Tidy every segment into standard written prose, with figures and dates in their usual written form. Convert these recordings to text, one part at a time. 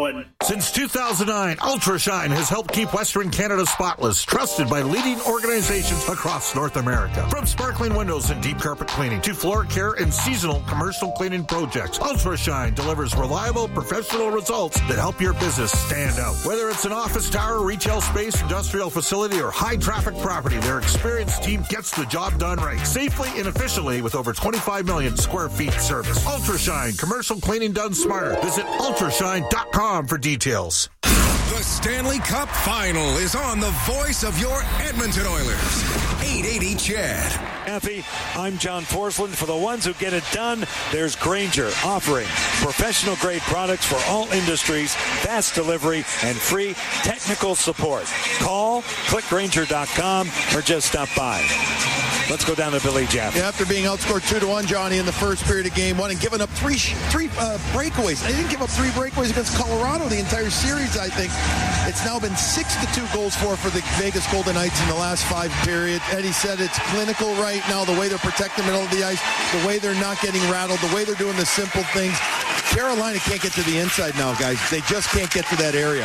Since 2009, UltraShine has helped keep Western Canada spotless, trusted by leading organizations across North America. From sparkling windows and deep carpet cleaning to floor care and seasonal commercial cleaning projects, UltraShine delivers reliable, professional results that help your business stand out. Whether it's an office tower, retail space, industrial facility, or high-traffic property, their experienced team gets the job done right, safely and efficiently with over 25 million square feet service. UltraShine, commercial cleaning done smarter. Visit ultrashine.com for details. The Stanley Cup Final is on the voice of your Edmonton Oilers. 880 CHED. Kathy, I'm John Forsland. For the ones who get it done, there's Grainger, offering professional-grade products for all industries, fast delivery, and free technical support. Call, click Grainger.com, or just stop by. Let's go down to Billy Jaffe. Yeah, after being outscored 2-1, Johnny, in the first period of game one and giving up three breakaways. They didn't give up 3 breakaways against Colorado the entire series, I think. It's now been 6-2 goals for the Vegas Golden Knights in the last 5 periods. Eddie said it's clinical right now, the way they're protecting the middle of the ice, the way they're not getting rattled, the way they're doing the simple things. Carolina can't get to the inside now, guys. They just can't get to that area.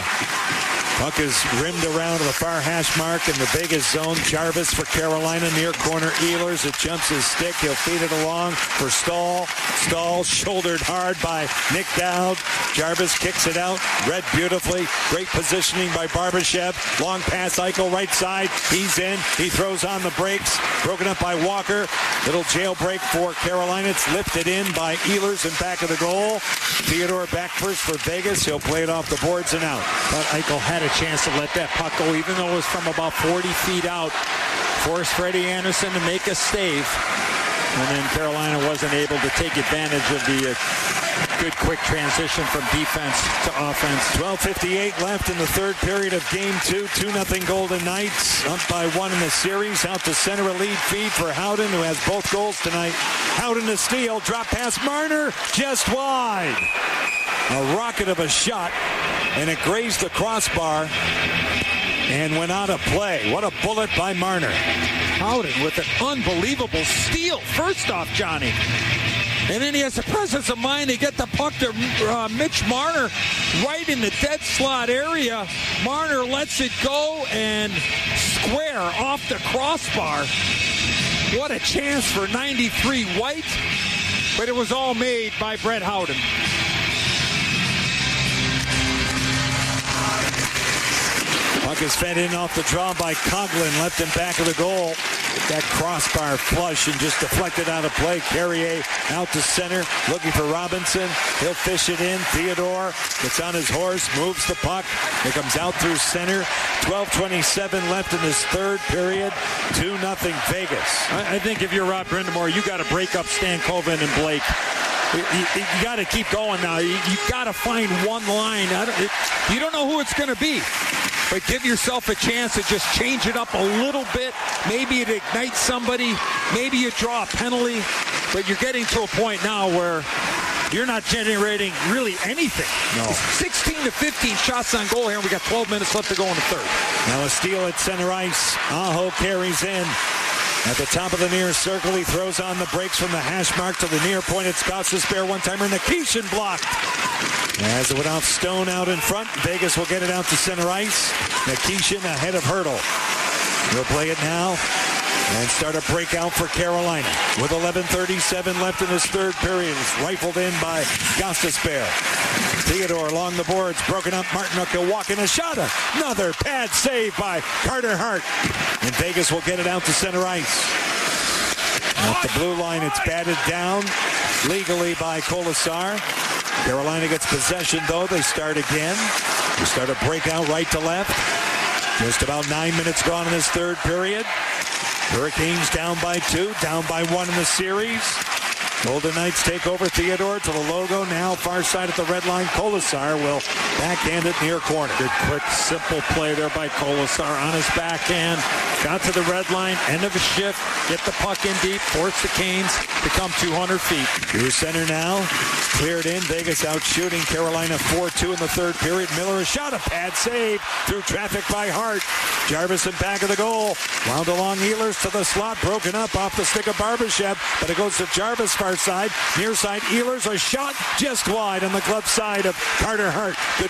Puck is rimmed around to the far hash mark in the Vegas zone. Jarvis for Carolina, near corner Ehlers. It jumps his stick. He'll feed it along for Stahl. Stahl shouldered hard by Nick Dowd. Jarvis kicks it out. Read beautifully. Great positioning by Barbashev. Long pass, Eichel right side. He's in. He throws on the brakes. Broken up by Walker. Little jailbreak for Carolina. It's lifted in by Ehlers in back of the goal. Theodore back first for Vegas. He'll play it off the boards and out. But Eichel had a chance to let that puck go, even though it was from about 40 feet out. Forced Freddie Anderson to make a stave. And then Carolina wasn't able to take advantage of the good quick transition from defense to offense. 12:58 left in the third period of Game 2. 2-0 Golden Knights. Up by 1 in the series. Out to center, a lead feed for Howden, who has both goals tonight. Howden to steal. Drop pass Marner. Just wide. A rocket of a shot. And it grazed the crossbar and went out of play. What a bullet by Marner. Howden with an unbelievable steal. First off, Johnny. And then he has the presence of mind to get the puck to Mitch Marner right in the dead slot area. Marner lets it go and square off the crossbar. What a chance for 93 White. But it was all made by Brett Howden. Puck is fed in off the draw by Coughlin, left in back of the goal. That crossbar flush and just deflected out of play. Carrier out to center, looking for Robinson. He'll fish it in. Theodore gets on his horse, moves the puck. It comes out through center. 12:27 left in this third period. 2-0 Vegas. I think if you're Rod Brindamore, you got to break up Stankoven and Blake. You got to keep going now. You got to find one line. You don't know who it's going to be. But give yourself a chance to just change it up a little bit. Maybe it ignites somebody. Maybe you draw a penalty. But you're getting to a point now where you're not generating really anything. No. 16 to 15 shots on goal here, and we got 12 minutes left to go in the third. Now a steal at center ice. Aho carries in. At the top of the near circle, he throws on the brakes from the hash mark to the near point. It's Gostisbehere one-timer. Nikishin blocked. As it went off Stone out in front, Vegas will get it out to center ice. Nikishin ahead of Hurdle. He'll play it now and start a breakout for Carolina. With 11:37 left in this third period, it's rifled in by Gostisbehere. Theodore along the boards, broken up. Martinook will walk in a shot. Another pad save by Carter Hart. And Vegas will get it out to center ice. At the blue line, it's batted down legally by Colasar. Carolina gets possession, though. They start again. They start a breakout right to left. Just about 9 minutes gone in this third period. Hurricanes down by 2, down by 1 in the series. Golden Knights take over. Theodore to the logo. Now far side at the red line. Colasar will backhand it near corner. Good, quick, simple play there by Colasar on his backhand. Got to the red line. End of a shift. Get the puck in deep. Force the Canes to come 200 feet. Through center now. Cleared in. Vegas out shooting Carolina 4-2 in the third period. Miller a shot. A pad save through traffic by Hart. Jarvis in back of the goal. Wound along Ehlers to the slot. Broken up off the stick of Barbashev. But it goes to Jarvis far side. Near side Ehlers. A shot just wide on the glove side of Carter Hart. Good